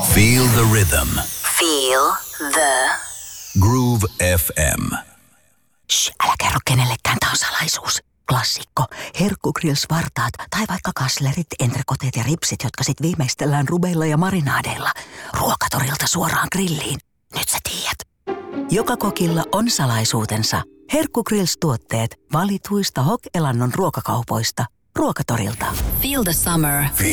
Feel the rhythm. Feel the Groove FM. Shh, älä kerro kenellekään, tää on salaisuus. Klassikko. Herkkugrills vartaat tai vaikka kaslerit, entrekoteet ja ripsit, jotka sit viimeistellään rubeilla ja marinaadeilla. Ruokatorilta suoraan grilliin. Nyt sä tiedät. Joka kokilla on salaisuutensa. Herkkugrills-tuotteet valituista Hok-elannon ruokakaupoista. Ruokatorilta. Feel the summer.